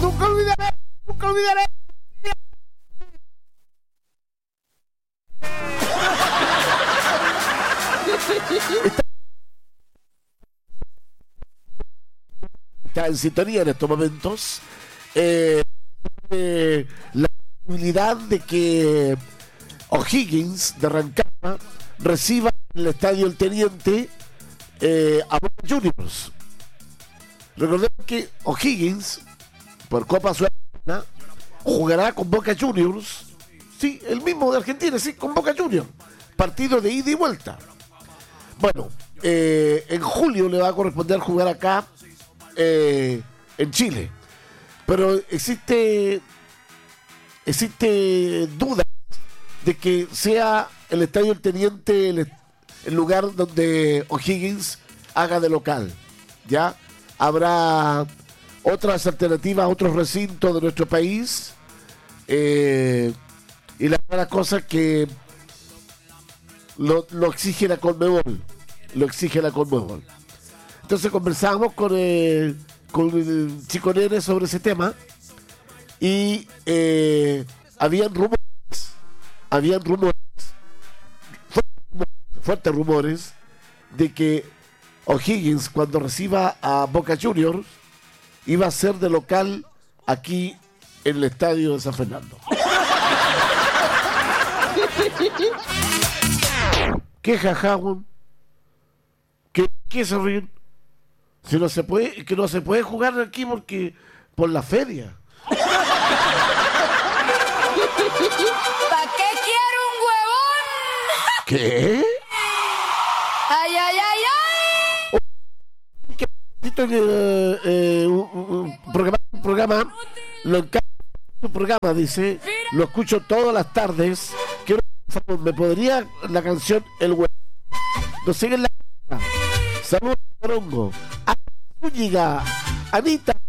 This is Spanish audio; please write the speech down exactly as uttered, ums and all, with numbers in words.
Nunca olvidaré, nunca olvidaré. Está, está en sintonía en estos momentos. Eh, eh, la posibilidad de que O'Higgins de Rancagua reciba en el Estadio El Teniente eh, a Boca Juniors. Recordemos que O'Higgins, por Copa Sudamericana, jugará con Boca Juniors, sí, el mismo de Argentina, sí, con Boca Juniors, partido de ida y vuelta. Bueno, eh, en julio le va a corresponder jugar acá eh, en Chile, pero existe existe duda de que sea el Estadio El Teniente el, el lugar donde O'Higgins haga de local, ¿ya? Habrá otras alternativas, otros recintos de nuestro país, eh, y la primera cosa que lo, lo exige la Conmebol, lo exige la Conmebol. Entonces conversamos con, eh, con el Chico Nene sobre ese tema y eh, habían rumores, habían rumores, fuertes rumores de que O'Higgins, cuando reciba a Boca Juniors, iba a ser de local aquí en el estadio de San Fernando. ¿Qué jajagón? ¿Qué, qué se ríen? Si no se puede, que no se puede jugar aquí porque por la feria. ¿Para qué quiero un huevón? ¿Qué? ¡Ay, ay, ay, ay! Eh, eh, un, un, un programa, un programa lo encargo, un programa, dice, lo escucho todas las tardes. Quiero, por favor, ¿me podría la canción El Huevo? Nos siguen la... Saludos, Corongo. Zúñiga, Anita,